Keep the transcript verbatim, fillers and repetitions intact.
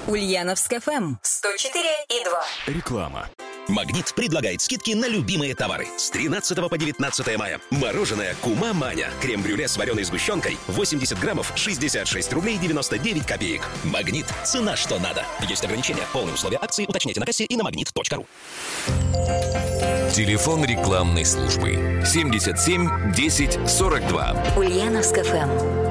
Ульяновск эф эм сто четыре и два. Реклама. «Магнит» предлагает скидки на любимые товары. С тринадцатого по девятнадцатое мая. Мороженое «Кума Маня». Крем-брюле с вареной сгущенкой. восемьдесят граммов, шестьдесят шесть рублей девяносто девять копеек. «Магнит». Цена что надо. Есть ограничения. Полные условия акции уточняйте на кассе и на магнит точка ру. Телефон рекламной службы семьдесят семь десять сорок два. Ульяновск эф эм.